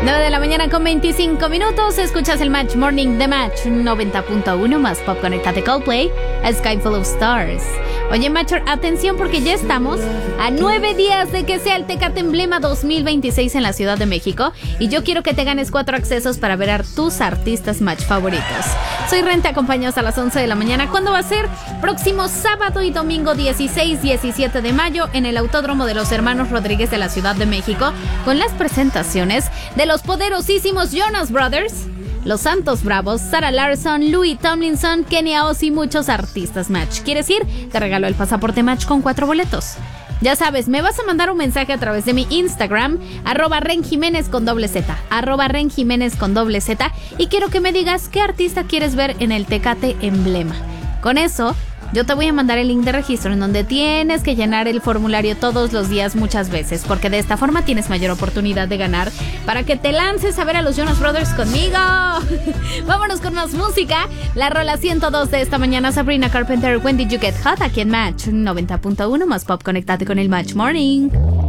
9 de la mañana con 25 minutos. Escuchas el Match Morning de Match 90.1 más Pop Conectate Coldplay, A Sky Full of Stars. Oye, Matcher, atención porque ya estamos a 9 días de que sea el Tecate Emblema 2026 en la Ciudad de México y yo quiero que te ganes 4 accesos para ver a tus artistas Match favoritos. Soy Ren, te acompaño hasta las 11 de la mañana. ¿Cuándo va a ser? Próximo sábado y domingo 16, 17 de mayo en el Autódromo de los Hermanos Rodríguez de la Ciudad de México con las presentaciones de los poderosísimos Jonas Brothers, Los Santos Bravos, Sarah Larsson, Louis Tomlinson, Kenia Oz y muchos artistas Match. ¿Quieres ir? Te regalo el pasaporte Match con 4 boletos. Ya sabes, me vas a mandar un mensaje a través de mi Instagram, @renjimenez con doble Z, @renjimenez con doble Z, y quiero que me digas qué artista quieres ver en el Tecate Emblema. Con eso, yo te voy a mandar el link de registro en donde tienes que llenar el formulario todos los días muchas veces, porque de esta forma tienes mayor oportunidad de ganar para que te lances a ver a los Jonas Brothers conmigo. Vámonos con más música. La rola 102 de esta mañana, Sabrina Carpenter, When Did You Get Hot, aquí en Match 90.1 más Pop. Conectate con el Match Morning.